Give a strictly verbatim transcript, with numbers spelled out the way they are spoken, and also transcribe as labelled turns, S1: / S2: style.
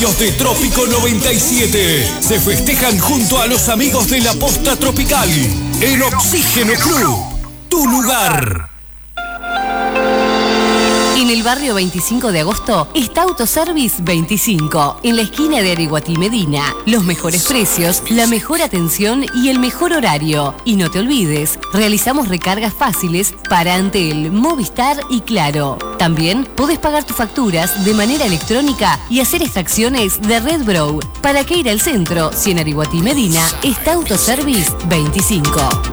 S1: años de Trópico noventa y siete se festejan junto a los amigos de la Posta Tropical. El Oxígeno Club, tu lugar.
S2: En el barrio veinticinco de agosto está Autoservice veinticinco, en la esquina de Ariguatí Medina. Los mejores precios, la mejor atención y el mejor horario. Y no te olvides, realizamos recargas fáciles para Antel, Movistar y Claro. También podés pagar tus facturas de manera electrónica y hacer extracciones de RedBrow. ¿Para qué ir al centro si en Ariguatí Medina está Autoservice veinticinco?